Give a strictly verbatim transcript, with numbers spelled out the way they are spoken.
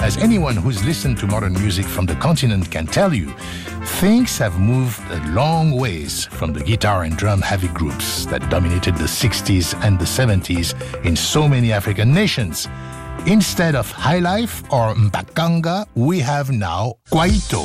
as anyone who's listened to modern music from the continent can tell you, things have moved a long ways from the guitar and drum heavy groups that dominated the sixties and the seventies in so many African nations. Instead of highlife or mbaqanga, we have now kwaito.